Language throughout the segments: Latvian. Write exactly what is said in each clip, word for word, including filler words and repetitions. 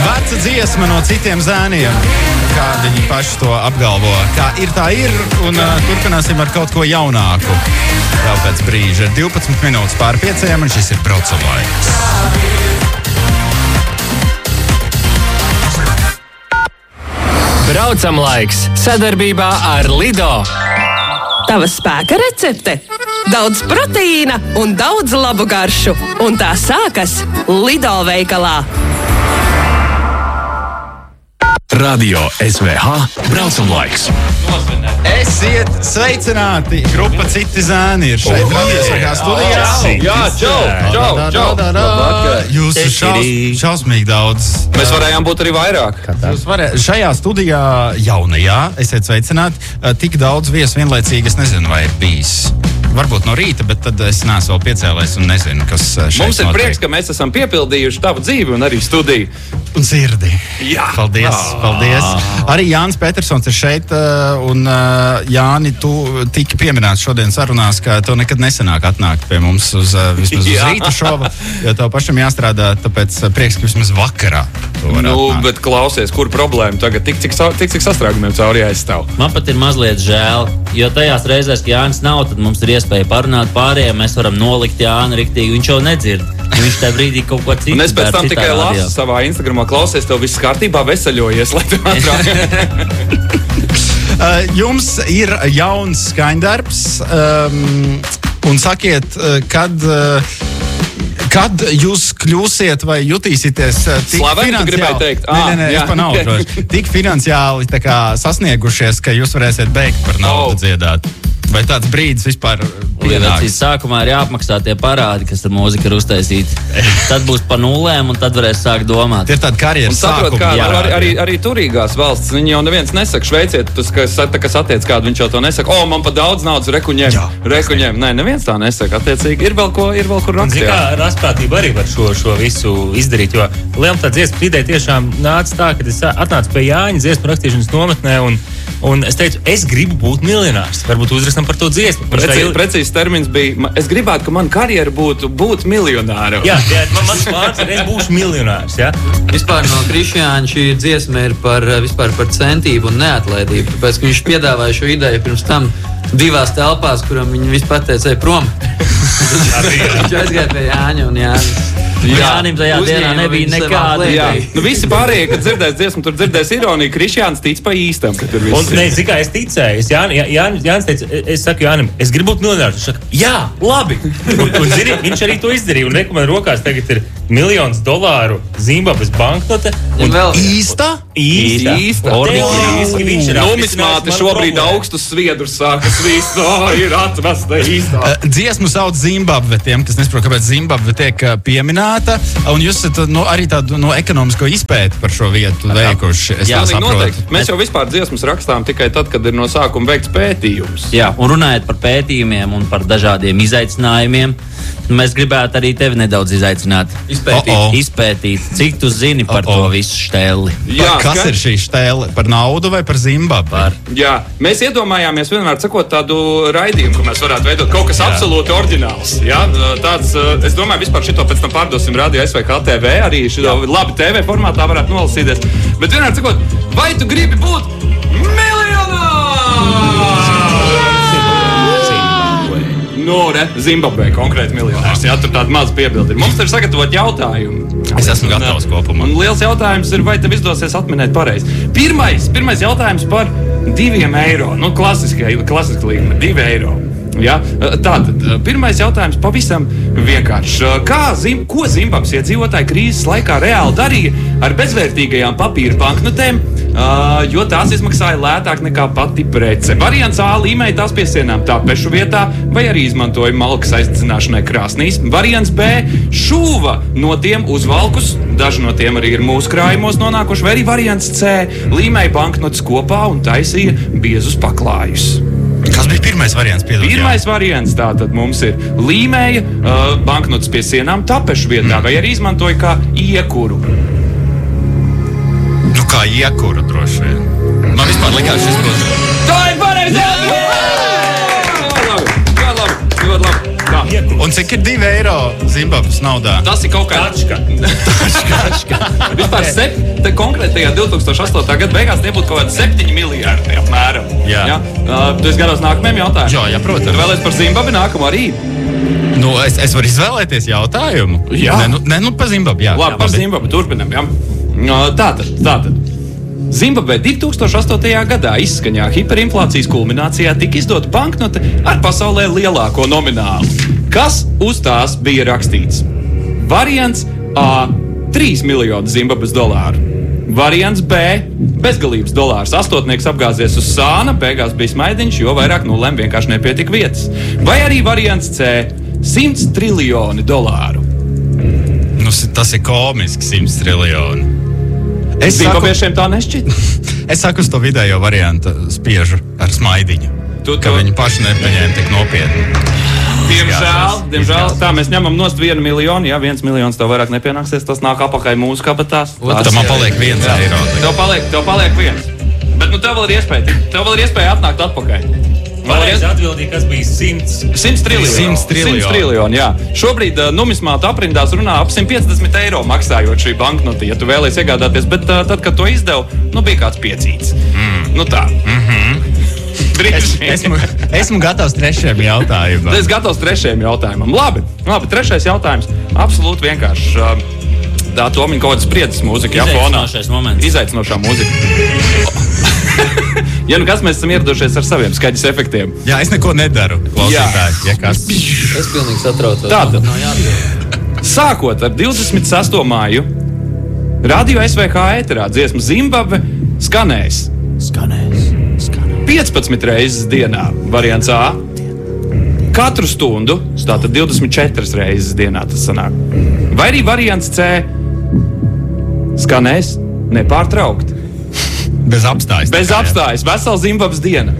Veca dziesma no citiem zēniem, kā viņi paši to apgalvo. Kā ir, tā ir, un uh, turpināsim ar kaut ko jaunāku. Vēl pēc brīža divpadsmit minūtes pār pieciem, un šis ir Braucam laiks. Braucam laiks sadarbībā ar Lido. Tava spēka recepte. Daudz proteīna un daudz labu garšu. Un tā sākas Lido veikalā. Radio S V H Braucam laiks. Esiet sveicināti! Grupa Citi zēni ir šeit. Radiosakā studijā. Jā, čau, čau, čau. Jūs šaus, šausmīgi daudz. Mēs varējām būt arī vairāk. Jūs varē, šajā studijā jaunajā, esiet sveicināti, tik daudz viesu vienlaicīgi, es nezinu, vai ir bijis. Varbūt no rīta, bet tad es neesmu vēl piecēlējis un nezinu, kas šeit Mums ir notiek. prieks, ka mēs esam piepildījuši tavu dzīvi un arī studiju. Un dzirdi. Jā. Paldies, paldies. Arī Jānis Petersons ir šeit, un Jāni, tu tiki pieminēts šodien sarunās, ka tev nekad nesanāk atnākt pie mums uz, vismaz uz rīta šova, jo tev pašam jāstrādā, tāpēc prieks, ka vismaz vakarā tu var Nu, atnākt. bet klausies, kur problēma tagad tik, cik, sa- tik, cik sastrēgumiem cauri jāizstāv. Man pat ir mazliet žēl, jo tajās reizēs, ka Jānis nav, tad mums ir iespēja parunāt pārējiem, mēs varam nolikt Jāni riktīgi, viņš jau nedzird. Viņš tajā brīdī kaut ko citu. Un es pēc tam citā tikai radio. lasu savā Instagramā, klausies, tev viss kārtībā, veseļojies, lai tu atrāk. Uh, jums ir jauns skaņdarbs, um, un sakiet, uh, kad, uh, kad jūs kļūsiet vai jutīsieties uh, tik Slaveni, tu gribēji teikt? Nē, nē, nē, Ah, jā. es par naudu droši. Tik finansiāli tā kā sasniegušies, ka jūs varēsiet beigt par naudu Oh. dziedāt. Vai tāds brīdis vispār Lielācīs pienāks? sākumā ir jāapmaksā tie parādi, kas ar mūziku ir uztaisīti. Tad būs pa nulēm, un tad varēs sākt domāt. Tie ir tādi Un karjeras saprot, sākumi. kā jā. arī, arī, arī turīgās valsts, viņi jau neviens nesaka, šveiciet, tas, kas, tā, kas attiec kādu, viņš jau to nesaka, o, man pa daudz naudas, rekuņiem, Jā. rekuņiem. Nē, neviens tā nesaka, attiecīgi, ir vēl ko, ir vēl kur Un, zin rakstīt. kā, rasprātība arī var šo, šo visu izdarīt, jo liela tā dziesmu ideja tiešām nāca tā, ka es atnācu pie Jāņa dziesmu rakstīšanas nometnē, un, un es teicu, es gribu būt miljonārs. Varbūt uzrakstam par to dziesmu. Par Preci, šo- precīzs termins bija, ma- es gribētu, ka man karjera būtu būt miljonāru. Jā, jā, man, mans vārds ir, es būšu miljonārs. Ja? Vispār no Krišjāna šī dziesma ir par, vispār par centību un neatlaidību. Tāpēc, ka viņš piedāvāja šo ideju pirms tam divās telpās, kuram viņi visi pateica, ej prom. Viņš aizgāja pie Jāņa un Jānis. Jānim tajā dienā Uzņēma nebija viņu savā nekāda klēpī. Jā, nu visi pārējie, kad dzirdēs dziesmu, tur dzirdēs ironiju, Krišjāns tic pa īstam, ka tur Un, viss ne, zin kā, es ticēju, es Jāni, Jā, Jānis, Jānis teica, es saku Jānim, es gribu būt miljonārs. Viņš saka, jā, labi. Un, un zini, viņš arī to izdarīja. Un reku man rokās tagad ir miljons dolāru Zimbabves banknote. Un Un vēl Īsta? īsta. Īsta. Teorētiski viņš ir Numismāti atrisinājis šobrīd manu problēmu. augstus sviedrus sākas viss, o, ir atvesta īstā. Uh, Dziesmu sauc Zimbabve, tiem, kas nesaprot, kāpēc Zimbabve tiek uh, pieminēta. Un jūs esat no, arī tādu no ekonomisko izpēti par šo vietu veikuši. Es tā Jā, saprotu. noteikti. Mēs jau vispār dziesmas rakstām tikai tad, kad ir no sākuma veikts pētījums. Jā, un runājot par pētījumiem un par dažādiem izaicinājumiem, mēs gribētu arī tevi nedaudz izaicināt. izpētīt. O-o. Izpētīt, cik tu zini par O-o. to visu štēli. Jā, Kas skaidrs. ir šī štēle? Par naudu vai par Zimbabvi? Par. Jā, mēs iedomājāmies vienmēr sakot tādu raidījumu, ka mēs varētu veidot kaut kas jā. absolūti oriģināls. Jā, tāds, es domāju, vispār šito pēc tam pārdosim radio S V K T V, arī šito labi T V formātā varētu nolasīties. Bet vienmēr sakot, vai tu gribi būt miljonārs? Nu, re, Zimbabvē konkrēti miljonārs. Jā, tur tāda maza piebilde. Mums ir sagatavot jautājumu. Es esmu gatavs kopumā. Un liels jautājums ir, vai tev izdosies atminēt pareizi. Pirmais, pirmais jautājums par diviem eiro. Nu, klasiskajā, klasiskā līmenī, divi eiro. Ja? Tātad, pirmais jautājums pavisam vienkārši. Kā Zim, ko Zimbabves iedzīvotāji krīzes laikā reāli darīja ar bezvērtīgajām papīra banknotēm, uh, jo tās izmaksāja lētāk nekā pati prece? Variants A līmēja tās pie sienām tāpešu vietā, vai arī izmantoja malkas aizdedzināšanai krāsnīs. Variants B šūva no tiem uzvalkus, daži no tiem arī ir mūsu krājumos nonākuši, vai arī variants C līmēja banknotes kopā un taisīja biezus paklājus. Kas bija pirmais variants? Piedod, Pirmais variants tātad mums ir līmēja uh, banknotes pie sienām tapešu vietā, vai arī izmantoja kā iekuru. Nu, kā iekura droši vien. Man vispār likās šis būs. Tā ir pareizi! Jā, labi, ļoti labi. Tā. Un cik ir divi eiro Zimbabves naudā? Tas ir kaut kā Tačka. Vispār par sep, te konkrētajā divtūkstoš astotā gada beigās tie būtu kaut kādi septiņi miljardi apmēram. Jā. Ja? Uh, tu esi gatavs nākamajam jautājumam? Jā, jā, protams. Tu vēlies par Zimbabvi nākamo arī? Nu, es, es varu izvēlēties jautājumu. Jā. Nē, nu, ne, nu pa Zimbabvi, jā. Labi, jā, par Zimbabvi turpinam, jā. Uh, tātad, tātad. Zimbabvē divtūkstoš astotajā gadā izskaņā hiperinflācijas kulminācijā tika izdota banknote ar pasaulē lielāko nominālu. Kas uz tās bija rakstīts? Variants A – trīs miljoni Zimbabves dolāru. Variants B – bezgalības dolārs. Astotnieks apgāzies uz sāna, beigās bija smaidiņš, jo vairāk nulēm vienkārši nepietika vietas. Vai arī variants C – simts triljoni dolāru. Nu, tas ir komiski, simts triljoni. Es Zimbabiešiem tā nešķiet? Es saku uz to vidējo variantu spiežu ar smaidiņu, Tu, ka tu... viņi paši nepaņēma tik nopietni. Diemžēl, diemžēl tā mēs ņemam nost vienu miljonu, ja viens miljons tev vairāk nepienāksies, tas nāk apakaļ mūsu kabatās. Tad man paliek viens jā. eiro. Tev paliek, tev paliek viens. Bet nu tev vēl ir iespēja, tev vēl ir iespēja atnākt atpakaļ. Pareizi atbildīja, kas bija simts. Simts triljoni. Simts triljoni. Simts triljoni, jā. Šobrīd uh, numismāta aprindās runā ap simt piecdesmit eiro maksājot šī banknoti, ja tu vēlies iegādāties, bet uh, tad, kad to izdevu, nu bija kāds piecīts. Mm. Nu tā. Mm-hmm. Es, esmu, esmu gatavs trešajam jautājumam. Es gatavs trešajam jautājumam. Labi, labi, trešais jautājums. Absolūti vienkārši. Tā Tomiņa kaut kāda spriedzes mūzika, jā, fonā. Izaicinošais moments. Izaicinošā mūzika. Ja nu kas, mēs esam ieradušies ar saviem skaļas efektiem. Jā, es neko nedaru, klausītāji. Ja kas... Es pilnīgi satraucos. Tātad. Nav jāatbild. Sākot ar divdesmit sesto māju, Radio S V H ēterā dziesma Zimbabve skanēs. Skanēs. Skanēs. piecpadsmit reizes dienā, variants A. Katru stundu, tātad divdesmit četras reizes dienā tas sanāk. Vai arī variants C. Skanēs nepārtraukti. Bez apstājas. Bez apstājas, vesela Zimbabves diena.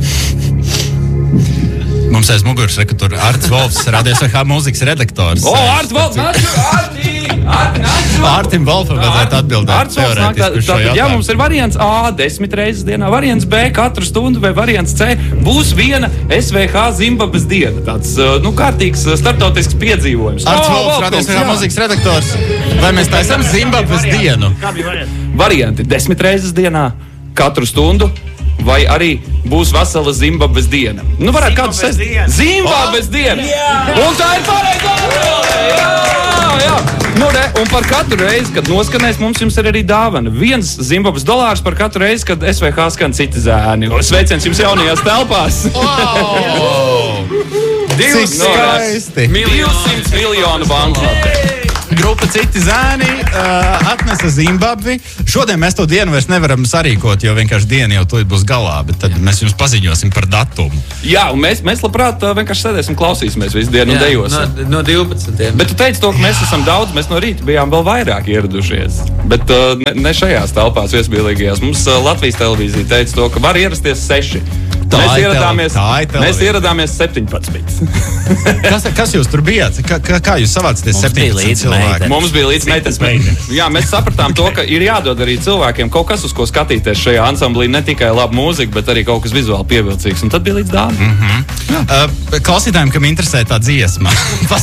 Mums aiz muguras ir, ka tur Arts Volfs, Radio S V H mūzikas redaktors. O, Arts Volfs, nāc, Arti! Arti, nāc! Artim Volfam vajadzētu atbildēt. Arts Volfs nāk, teorētiski uz šo tātad, jā, jautājumu. mums ir variants A desmit reizes dienā, variants B katru stundu vai variants C būs viena S V H Zimbabves diena. Tāds, nu, kārtīgs starptautisks piedzīvojums. Arts Volfs, Radio S V H mūzikas redaktors. Vai mēs taisām Zimbabves dienu? Varianti desmit reizes dienā, katru stundu, vai arī būs vesela Zimbabves diena. Nu, varētu kādu sest... Zimbabves diena! Un tā ir pareizā atbilde! Jā, jā! Nu, re, un par katru reizi, kad noskanēs, mums jums ir arī dāvana. Viens Zimbabves dolārs par katru reizi, kad S V H skan citi zēni. Sveiciens jums jaunajās telpās! Wow! Cik skaisti! divsimt miljonu banknote. Grupa Citi zēni uh, atnesa Zimbabvi. Šodien mēs to dienu vairs nevaram sarīkot, jo vienkārši diena jau tūlīt būs galā, bet tad mēs jums paziņosim par datumu. Jā, un mēs, mēs labprāt uh, vienkārši sēdēsim, klausīsimies visu dienu un dejosim. No, no divpadsmitiem. Bet tu teici to, ka mēs esam daudz, mēs no rīta bijām vēl vairāk ieradušies. Bet uh, ne, ne šajās telpās viesmīlīgajās. Mums uh, Latvijas televīzija teica to, ka var ierasties seši. Tā Mēs ir ieradāmies, tele- mēs ieradāmies septiņpadsmit. Kas, kas jūs tur bijāt? Kā, kā, kā jūs savācaties Mums bija septiņpadsmit līdz cilvēki? meitene. Mums bija līdz meitenes. Jā, mēs sapratām to, ka ir jādod arī cilvēkiem kaut kas, uz ko skatīties šajā ansamblī. Ne tikai laba mūzika, bet arī kaut kas vizuāli pievilcīgs. Un tad bija līdz dāma. Mm -hmm. uh, klausītājiem, kam interesē tā dziesma,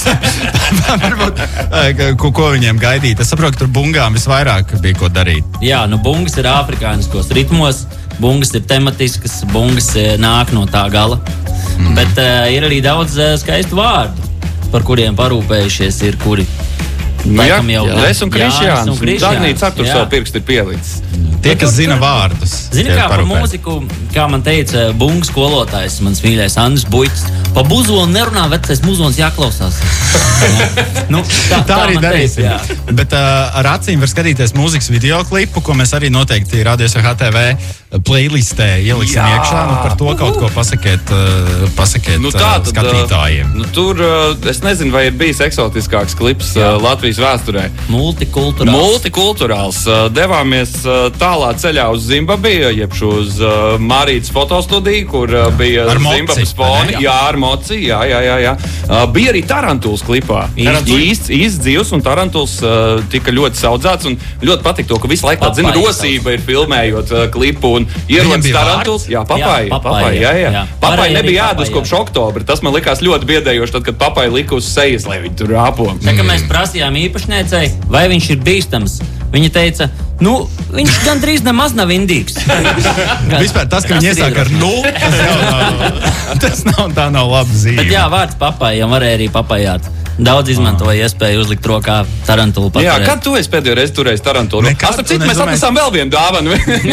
varbūt, uh, ko, ko viņiem gaidīt. Es saprotu, ka tur bungām visvairāk bija ko darīt. Jā, nu bungas ir afrikāniskos ritmos, bungas ir tematiskas, bungas eh, nāk no tā gala. Mm. Bet uh, ir arī daudz uh, skaistu vārdu, par kuriem parūpējušies ir kuri. Nu, jā, Laikam jau es un Krišjāns. Jānis un Krišjāns, Dagnīts ar tur jā. savu pirkstu ir pielicis. Tie, kas zina vārdus. Zini, tie kā par parūpē. mūziku, kā man teica bungu skolotājs, mans mīļais Andris Buļķis, pa buzonu nerunā, vecais muzons jāklausās. nu, tā, Tā arī man darīsim. teica, jā. Bet uh, ar acīm var skatīties mūzikas videoklipu, ko mēs arī noteikti Radio S V H T V playlistē ieliksim Jā. iekšā. Nu, par to kaut ko pasakiet, uh, pasakiet Nu, uh, tā, tad, skatītājiem. Nu, tur, uh, es nezinu, vai ir bijis eksotiskāks klips uh, Latvijas vēsturē. Multikulturāls. Multikulturāls. Uh, devāmies uh, tālā ceļā uz Zimbabvi, jeb uz uh, Marītas fotostudiju, kur uh, bija Zimbabves foni. Jā, ar moci, jā, jā, jā. jā. Uh, bija arī tarantuls klipā. Īsts, īsts dzīvs, un tarantuls uh, tika ļoti saudzēts, un ļoti patīk to, ka visu laiku tāda, zina, rosība ir filmējot uh, klipu, un ierodas tarantuls. Jā, papai, jā, papai, jā, jā. jā. Papai nebija ēdus kopš oktobra. Tas man likās ļoti biedējoši, tad, kad papai lika uz sejas, lai viņi tur rāpo. Tā, ka mēs prasījām īpašniecei, vai viņš ir bīstams. Viņa teica, nu, viņš gandrīz nemaz nav indīgs. Vispār tas, ka viņi iesāk ar nulli, tas jau nav, tas nav, tā nav laba zīme. Bet jā, vārds papājam varēja arī papājāt. Daudz izmantoja iespēju uzlikt rokā tarantulu paturēt. Jā, kad tu esi pēdējo reizi turējis tarantulu? Nekad, Starp citu, mēs atnesām vēl vienu dāvanu.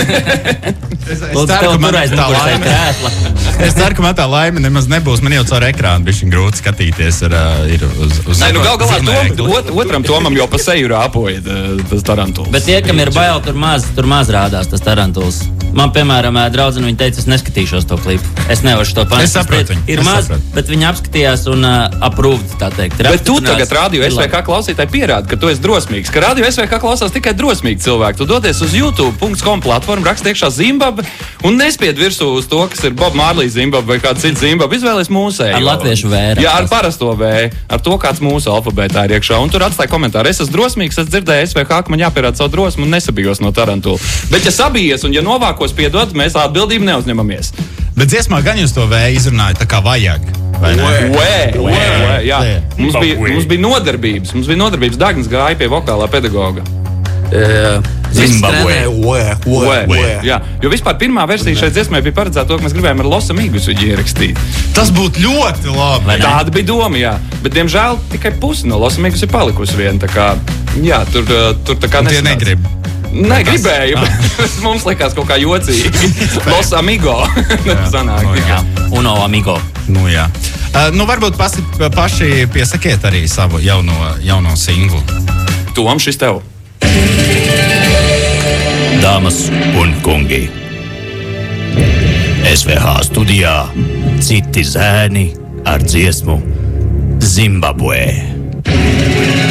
Es, es ceru, ka man tā laime, es ceru, ka man tā laime nemaz nebūs. Man jau caur ekrānu bišķiņ grūti skatīties ar, ir uz, uz Nē, nu gal galā tom, ot, otram Tomam jau pa seju rāpoja tas tarantuls. Bet tie, kam ir bail, tur maz, tur maz rādās tas tarantuls. Man, piemēram, draudzene, viņa teica, es neskatīšos to klipu. Es nevaru šo panākt. Es saprotu viņu. Ir es maz, saprotu. bet viņa apskatījās un uh, aprūvd, tā teikt. Bet tu tagad radio S V K klausītāji pierādi, ka tu esi drosmīgs. Ka radio S V K klausās tikai drosmīgi cilvēki. Tu dodies uz youtube punkts com platformu, raksti iekšā Zimbabve un nespied virsū uz to, kas ir Bob Marley Zimbabve vai kāds cits Zimbabve. Izvēlies mūsēju. Ar latviešu vēru. Jā, ar parasto vēju. Ar to, kāds mūsu alfabētā ir iekšā. Un tur atstāja komentāru. Es esmu drosmīgs, es dzirdēju S V K, ka man jāpierāda savu drosmu un nesabijos no tarantula. Bet ja sabijies un ja novākos, piedod, mēs atbildību neuzņemamies. Bet dziesmā gan jūs to vēju izrunājat tā kā vajag. Uē, uē, uē, jā. Mums bija, mums bija nodarbības. Mums bija nodarbības. Dagnis gāja pie vokālā pedagoga. Zimbabve. Uē, uē. Jā, jo vispār pirmā versija šai dziesmai bija paredzēta to, ka mēs gribējām ar Los Amigos viņu ierakstīt. Tas būtu ļoti labi. Tāda bija doma, jā. Bet, diemžēl, tikai pusi no Los Amigos ir palikusi viena. Tā kā, jā, tur, tur tā kā nesanāca. Tie negrib. Nē, gribēju, bet mums likās kaut kā jocīgi. Los Amigo. Sanāk. Nu, jā. Uno amigo. Nu, jā. Uh, nu, varbūt pasi, paši piesakiet arī savu jauno, jauno singlu. Tom, šis tev. Dāmas un kungi, S V H studijā citi zēni ar dziesmu Zimbabve.